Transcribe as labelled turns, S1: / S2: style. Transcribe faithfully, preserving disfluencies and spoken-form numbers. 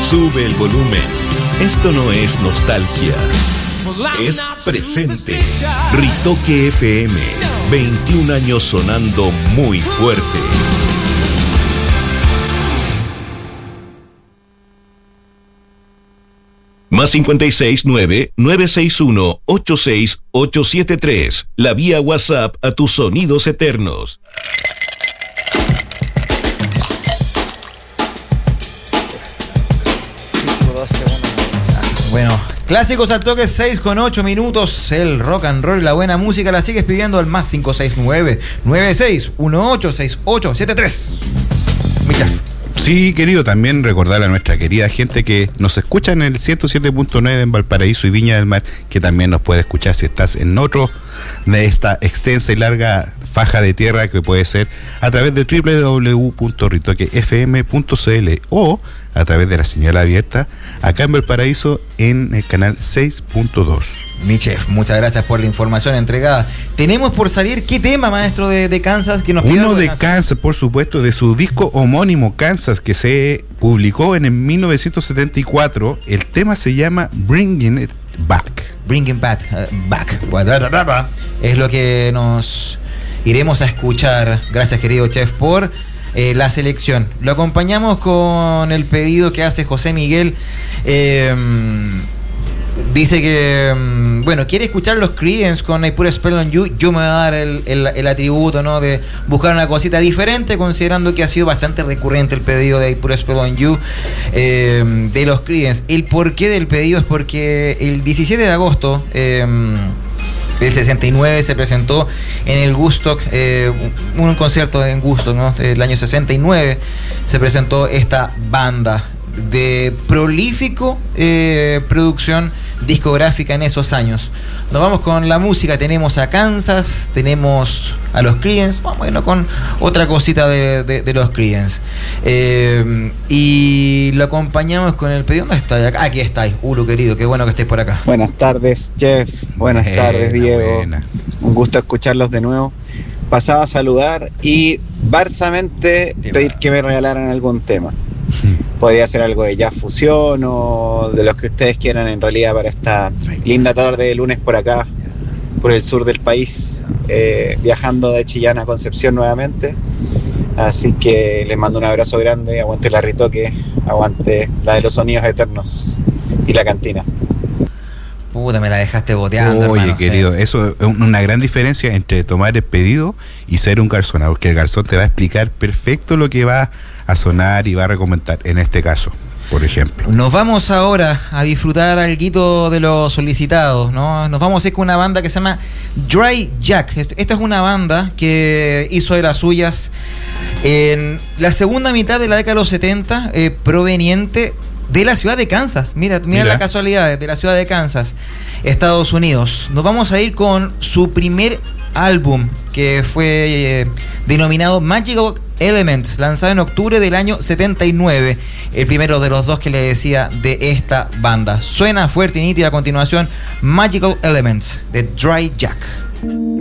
S1: Sube el volumen. Esto no es nostalgia. Es presente. Ritoque F M. veintiún años sonando muy fuerte. Más cincuenta y seis nueve nueve seis uno ocho seis ocho siete tres. La vía WhatsApp a tus sonidos eternos.
S2: Bueno, clásicos al toque, seis con ocho minutos. El rock and roll, la buena música la sigues pidiendo al más cinco seis nueve nueve seis uno ocho seis ocho siete tres. Micha.
S3: Sí, querido, también recordar a nuestra querida gente que nos escucha en el ciento siete punto nueve en Valparaíso y Viña del Mar, que también nos puede escuchar si estás en otro de esta extensa y larga faja de tierra, que puede ser a través de doble u doble u doble u punto ritoque f m punto c l o a través de la señal abierta acá en Valparaíso en el canal seis punto dos.
S2: Mi chef, muchas gracias por la información entregada. Tenemos por salir, ¿qué tema, maestro, de, de Kansas? Que nos
S3: Uno de Kansas? Kansas, por supuesto, de su disco homónimo Kansas, que se publicó en el mil novecientos setenta y cuatro. El tema se llama Bringing It Back.
S2: Bringing Back, uh, Back. Es lo que nos iremos a escuchar. Gracias, querido chef, por eh, la selección. Lo acompañamos con el pedido que hace José Miguel. Eh, Dice que, bueno, quiere escuchar los Creedence con I Put a Spell on You. Yo me voy a dar el, el, el atributo, ¿no?, de buscar una cosita diferente, considerando que ha sido bastante recurrente el pedido de I Put a Spell on You eh, de los Creedence. El porqué del pedido es porque el diecisiete de agosto eh, del sesenta y nueve se presentó en el Woodstock, eh, un concierto en Woodstock, ¿no?, el año sesenta y nueve se presentó esta banda de prolífico eh, producción discográfica en esos años. Nos vamos con la música. Tenemos a Kansas, tenemos a los Creedence, bueno, con otra cosita de, de, de los Creedence, eh, y lo acompañamos con el pedido. ¿Dónde está? Aquí estáis, Ulu querido, qué bueno que estés por acá.
S4: Buenas tardes, Jeff. Buenas buena, tardes, Diego. Buena. Un gusto escucharlos de nuevo. Pasaba a saludar y barsamente pedir que me regalaran algún tema. Podría ser algo de jazz fusión o de los que ustedes quieran, en realidad, para esta linda tarde de lunes por acá, por el sur del país, eh, viajando de Chillán a Concepción nuevamente. Así que les mando un abrazo grande. Aguante la Ritoque, aguante la de los sonidos eternos y la cantina.
S2: Puta, me la dejaste boteando.
S3: Oye,
S2: hermano,
S3: querido,
S2: eh.
S3: eso es una gran diferencia entre tomar el pedido y ser un garzón, porque el garzón te va a explicar perfecto lo que va a sonar y va a recomendar, en este caso, por ejemplo.
S2: Nos vamos ahora a disfrutar algo de lo solicitado, ¿no? Nos vamos a ir con una banda que se llama Dry Jack. Esta es una banda que hizo de las suyas en la segunda mitad de la década de los setenta, eh, proveniente de la ciudad de Kansas. Mira, mira, mira la casualidad, de la ciudad de Kansas, Estados Unidos. Nos vamos a ir con su primer álbum, que fue eh, denominado Magical Elements, lanzado en octubre del año setenta y nueve. El primero de los dos que le decía de esta banda. Suena fuerte y nítida a continuación, Magical Elements de Dry Jack.